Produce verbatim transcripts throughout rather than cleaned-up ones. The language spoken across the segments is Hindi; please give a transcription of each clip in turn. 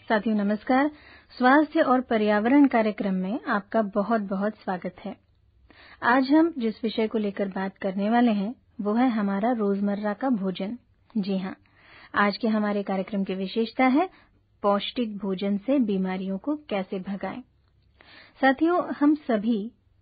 साथियों नमस्कार। स्वास्थ्य और पर्यावरण कार्यक्रम में आपका बहुत बहुत स्वागत है। आज हम जिस विषय को लेकर बात करने वाले हैं वो है हमारा रोजमर्रा का भोजन। जी हाँ, आज के हमारे कार्यक्रम की विशेषता है पौष्टिक भोजन से बीमारियों को कैसे भगाएं। साथियों, हम सभी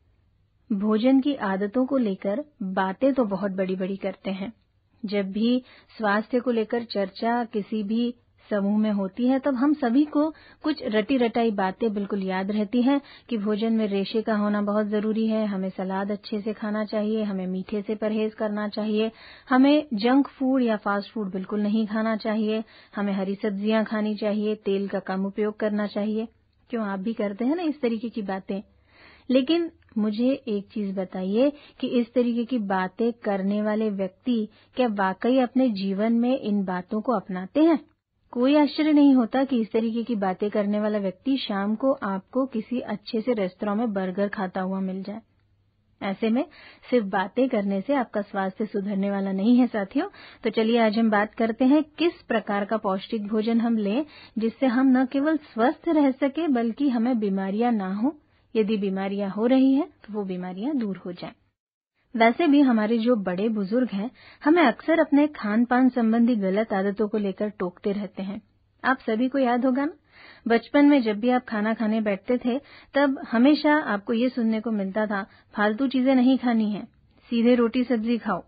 भोजन की आदतों को लेकर बातें तो बहुत बड़ी-बड़ी करते हैं। जब भी स्वास्थ्य को लेकर चर्चा किसी भी समूह में होती है तब हम सभी को कुछ रटी रटाई बातें बिल्कुल याद रहती हैं कि भोजन में रेशे का होना बहुत जरूरी है, हमें सलाद अच्छे से खाना चाहिए, हमें मीठे से परहेज करना चाहिए, हमें जंक फूड या फास्ट फूड बिल्कुल नहीं खाना चाहिए, हमें हरी सब्जियां खानी चाहिए, तेल का कम उपयोग करना चाहिए। क्यों, आप भी करते हैं ना इस तरीके की बातें? लेकिन मुझे एक चीज बताइए कि इस तरीके की बातें करने वाले व्यक्ति क्या वाकई अपने जीवन में इन बातों को अपनाते हैं? कोई आश्चर्य नहीं होता कि इस तरीके की बातें करने वाला व्यक्ति शाम को आपको किसी अच्छे से रेस्तरां में बर्गर खाता हुआ मिल जाए। ऐसे में सिर्फ बातें करने से आपका स्वास्थ्य सुधरने वाला नहीं है साथियों। तो चलिए आज हम बात करते हैं किस प्रकार का पौष्टिक भोजन हम लें जिससे हम न केवल स्वस्थ रह सके बल्कि हमें बीमारियां ना हो। यदि बीमारियां हो रही हैं तो वो बीमारियां दूर हो जाएं। वैसे भी हमारे जो बड़े बुजुर्ग हैं हमें अक्सर अपने खान पान संबंधी गलत आदतों को लेकर टोकते रहते हैं। आप सभी को याद होगा ना, बचपन में जब भी आप खाना खाने बैठते थे तब हमेशा आपको ये सुनने को मिलता था, फालतू चीजें नहीं खानी है, सीधे रोटी सब्जी खाओ।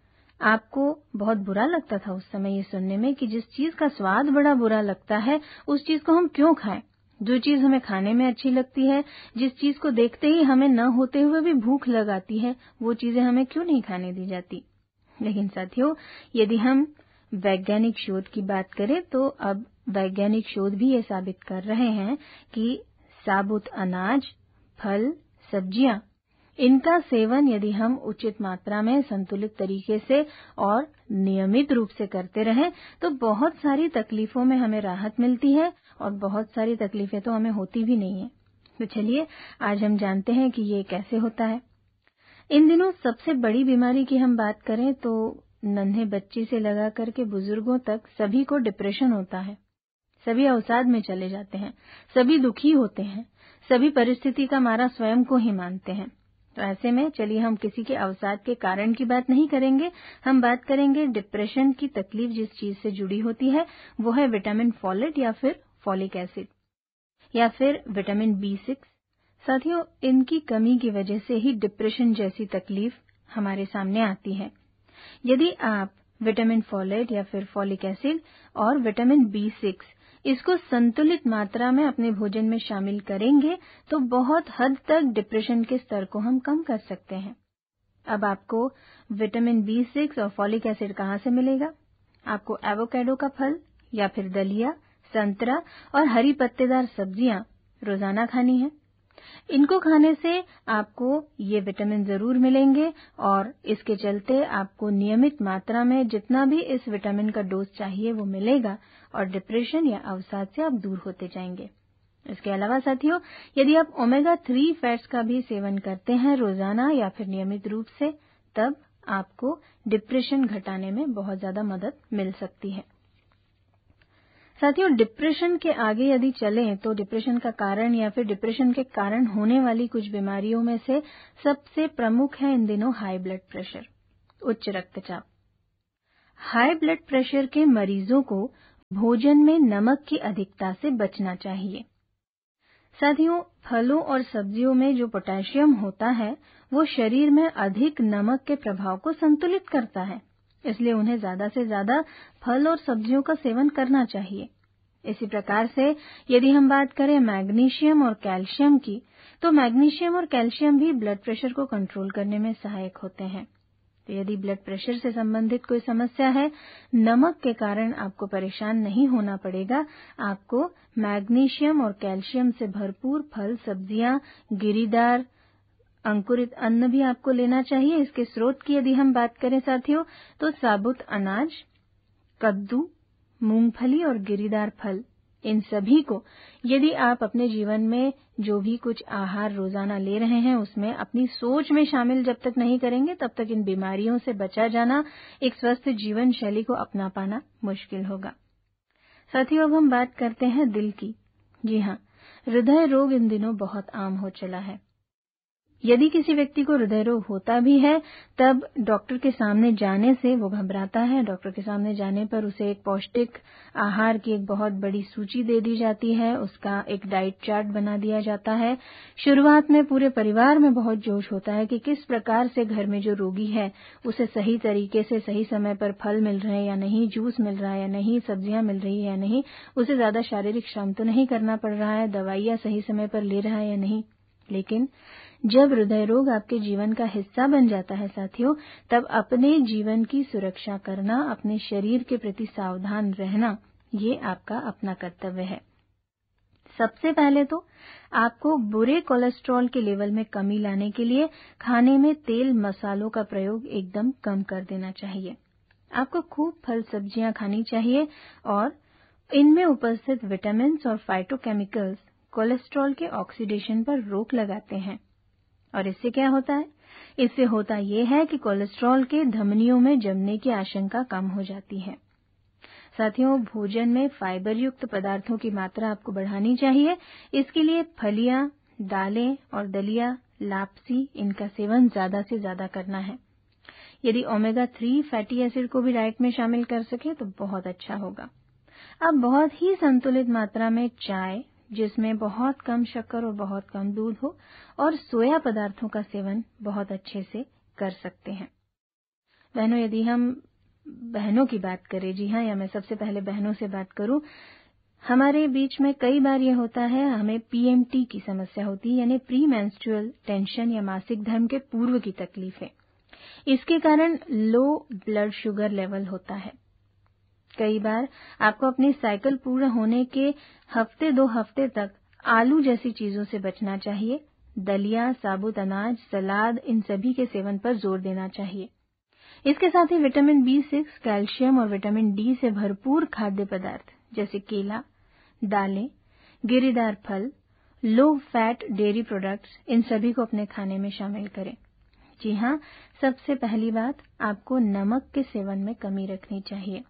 आपको बहुत बुरा लगता था उस समय ये सुनने में कि जिस चीज का स्वाद बड़ा बुरा लगता है उस चीज को हम क्यों खाएं। जो चीज हमें खाने में अच्छी लगती है, जिस चीज को देखते ही हमें न होते हुए भी भूख लगाती है, वो चीजें हमें क्यों नहीं खाने दी जाती। लेकिन साथियों, यदि हम वैज्ञानिक शोध की बात करें तो अब वैज्ञानिक शोध भी ये साबित कर रहे हैं कि साबुत अनाज, फल, सब्जियां, इनका सेवन यदि हम उचित मात्रा में संतुलित तरीके से और नियमित रूप से करते रहें तो बहुत सारी तकलीफों में हमें राहत मिलती है और बहुत सारी तकलीफें तो हमें होती भी नहीं है। तो चलिए आज हम जानते हैं कि ये कैसे होता है। इन दिनों सबसे बड़ी बीमारी की हम बात करें तो नन्हे बच्चे से लगा करके बुजुर्गों तक सभी को डिप्रेशन होता है। सभी अवसाद में चले जाते हैं, सभी दुखी होते हैं, सभी परिस्थिति का मारा स्वयं को ही मानते हैं। तो ऐसे में चलिए हम किसी के अवसाद के कारण की बात नहीं करेंगे, हम बात करेंगे डिप्रेशन की तकलीफ जिस चीज से जुड़ी होती है वो है विटामिन फोलेट या फिर फॉलिक एसिड या फिर विटामिन बी सिक्स। साथियों, इनकी कमी की वजह से ही डिप्रेशन जैसी तकलीफ हमारे सामने आती है। यदि आप विटामिन फोलेट या फिर फॉलिक एसिड और विटामिन बी सिक्स इसको संतुलित मात्रा में अपने भोजन में शामिल करेंगे तो बहुत हद तक डिप्रेशन के स्तर को हम कम कर सकते हैं। अब आपको विटामिन बी सिक्स और फॉलिक एसिड कहाँ से मिलेगा? आपको एवोकाडो का फल या फिर दलिया, संतरा और हरी पत्तेदार सब्जियां रोजाना खानी है। इनको खाने से आपको ये विटामिन जरूर मिलेंगे और इसके चलते आपको नियमित मात्रा में जितना भी इस विटामिन का डोज चाहिए वो मिलेगा और डिप्रेशन या अवसाद से आप दूर होते जाएंगे। इसके अलावा साथियों, यदि आप ओमेगा थ्री फैट्स का भी सेवन करते हैं रोजाना या फिर नियमित रूप से, तब आपको डिप्रेशन घटाने में बहुत ज्यादा मदद मिल सकती है। साथियों, डिप्रेशन के आगे यदि चलें तो डिप्रेशन का कारण या फिर डिप्रेशन के कारण होने वाली कुछ बीमारियों में से सबसे प्रमुख है इन दिनों हाई ब्लड प्रेशर, उच्च रक्तचाप। हाई ब्लड प्रेशर के मरीजों को भोजन में नमक की अधिकता से बचना चाहिए। साथियों, फलों और सब्जियों में जो पोटेशियम होता है वो शरीर में अधिक नमक के प्रभाव को संतुलित करता है, इसलिए उन्हें ज्यादा से ज्यादा फल और सब्जियों का सेवन करना चाहिए। इसी प्रकार से यदि हम बात करें मैग्नीशियम और कैल्शियम की, तो मैग्नीशियम और कैल्शियम भी ब्लड प्रेशर को कंट्रोल करने में सहायक होते हैं। तो यदि ब्लड प्रेशर से संबंधित कोई समस्या है, नमक के कारण आपको परेशान नहीं होना पड़ेगा। आपको मैग्नीशियम और कैल्शियम से भरपूर फल, सब्जियां, गिरीदार अंकुरित अन्न भी आपको लेना चाहिए। इसके स्रोत की यदि हम बात करें साथियों, तो साबुत अनाज, कद्दू, मूंगफली और गिरीदार फल, इन सभी को यदि आप अपने जीवन में जो भी कुछ आहार रोजाना ले रहे हैं उसमें अपनी सोच में शामिल जब तक नहीं करेंगे तब तक इन बीमारियों से बचा जाना, एक स्वस्थ जीवन शैली को अपना पाना मुश्किल होगा। साथियों, अब हम बात करते हैं दिल की। जी हाँ, हृदय रोग इन दिनों बहुत आम हो चला है। यदि किसी व्यक्ति को हृदय रोग होता भी है, तब डॉक्टर के सामने जाने से वो घबराता है। डॉक्टर के सामने जाने पर उसे एक पौष्टिक आहार की एक बहुत बड़ी सूची दे दी जाती है, उसका एक डाइट चार्ट बना दिया जाता है। शुरुआत में पूरे परिवार में बहुत जोश होता है कि किस प्रकार से घर में जो रोगी है उसे सही तरीके से सही समय पर फल मिल रहे हैं या नहीं, जूस मिल रहा है या नहीं, सब्जियां मिल रही है या नहीं, उसे ज्यादा शारीरिक श्रम तो नहीं करना पड़ रहा है, दवाइयां सही समय पर ले रहा है या नहीं। लेकिन जब हृदय रोग आपके जीवन का हिस्सा बन जाता है साथियों, तब अपने जीवन की सुरक्षा करना, अपने शरीर के प्रति सावधान रहना, ये आपका अपना कर्तव्य है। सबसे पहले तो आपको बुरे कोलेस्ट्रॉल के लेवल में कमी लाने के लिए खाने में तेल मसालों का प्रयोग एकदम कम कर देना चाहिए। आपको खूब फल सब्जियां खानी चाहिए और इनमें उपस्थित विटामिन और फाइटोकेमिकल्स कोलेस्ट्रॉल के ऑक्सीडेशन पर रोक लगाते हैं। और इससे क्या होता है? इससे होता यह है कि कोलेस्ट्रॉल के धमनियों में जमने की आशंका कम हो जाती है। साथियों, भोजन में फाइबर युक्त पदार्थों की मात्रा आपको बढ़ानी चाहिए। इसके लिए फलियां, दालें और दलिया, लापसी, इनका सेवन ज्यादा से ज्यादा करना है। यदि ओमेगा थ्री फैटी एसिड को भी डाइट में शामिल कर सके तो बहुत अच्छा होगा। अब बहुत ही संतुलित मात्रा में चाय, जिसमें बहुत कम शक्कर और बहुत कम दूध हो, और सोया पदार्थों का सेवन बहुत अच्छे से कर सकते हैं। बहनों, यदि हम बहनों की बात करें, जी हाँ, या मैं सबसे पहले बहनों से बात करूं, हमारे बीच में कई बार ये होता है, हमें पीएमटी की समस्या होती है, यानी प्री मेंस्ट्रुअल टेंशन या मासिक धर्म के पूर्व की तकलीफें। इसके कारण लो ब्लड शुगर लेवल होता है। कई बार आपको अपनी साइकिल पूरा होने के हफ्ते दो हफ्ते तक आलू जैसी चीजों से बचना चाहिए। दलिया, साबुत अनाज, सलाद, इन सभी के सेवन पर जोर देना चाहिए। इसके साथ ही विटामिन बी सिक्स, कैल्शियम और विटामिन डी से भरपूर खाद्य पदार्थ जैसे केला, दालें, गिरीदार फल, लो फैट डेयरी प्रोडक्ट्स, इन सभी को अपने खाने में शामिल करें। जी हाँ, सबसे पहली बात, आपको नमक के सेवन में कमी रखनी चाहिए।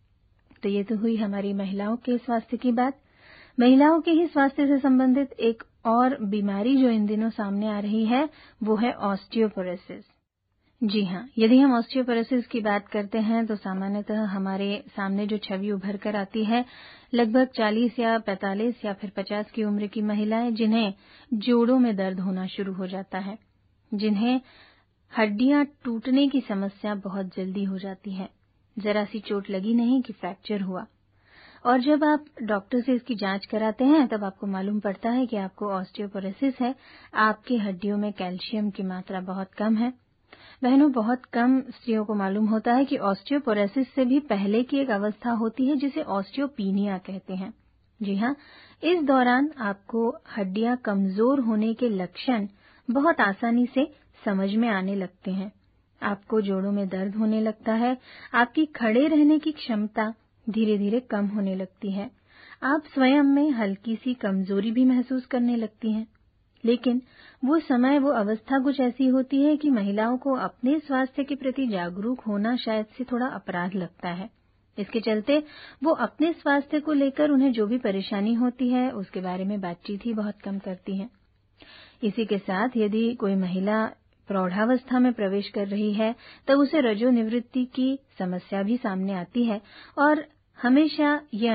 तो ये तो हुई हमारी महिलाओं के स्वास्थ्य की बात। महिलाओं के ही स्वास्थ्य से संबंधित एक और बीमारी जो इन दिनों सामने आ रही है, वो है ऑस्टियोपोरोसिस। जी हाँ, यदि हम ऑस्टियोपोरोसिस की बात करते हैं तो सामान्यतः हमारे सामने जो छवि उभर कर आती है, लगभग चालीस या पैंतालीस या फिर पचास की उम्र की महिलाएं जिन्हें जोड़ों में दर्द होना शुरू हो जाता है, जिन्हें हड्डियां टूटने की समस्या बहुत जल्दी हो जाती है। जरा सी चोट लगी नहीं कि फ्रैक्चर हुआ, और जब आप डॉक्टर से इसकी जांच कराते हैं तब आपको मालूम पड़ता है कि आपको ऑस्टियोपोरोसिस है, आपकी हड्डियों में कैल्शियम की मात्रा बहुत कम है। बहनों, बहुत कम स्त्रियों को मालूम होता है कि ऑस्टियोपोरोसिस से भी पहले की एक अवस्था होती है जिसे ऑस्टियोपीनिया कहते हैं। जी हाँ, इस दौरान आपको हड्डियां कमजोर होने के लक्षण बहुत आसानी से समझ में आने लगते हैं। आपको जोड़ों में दर्द होने लगता है, आपकी खड़े रहने की क्षमता धीरे धीरे कम होने लगती है, आप स्वयं में हल्की सी कमजोरी भी महसूस करने लगती हैं। लेकिन वो समय, वो अवस्था कुछ ऐसी होती है कि महिलाओं को अपने स्वास्थ्य के प्रति जागरूक होना शायद से थोड़ा अपराध लगता है। इसके चलते वो अपने स्वास्थ्य को लेकर उन्हें जो भी परेशानी होती है उसके बारे में बातचीत ही बहुत कम करती हैं। इसी के साथ यदि कोई महिला प्रौढ़ावस्था में प्रवेश कर रही है तब उसे रजोनिवृत्ति की समस्या भी सामने आती है, और हमेशा ये